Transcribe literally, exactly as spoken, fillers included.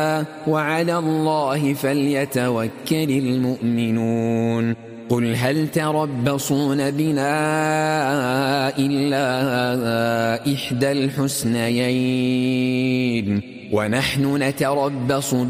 وعلى الله فليتوكل المؤمنون قل هل تربصون بنا إلا إحدى الحسنيين ونحن نتربص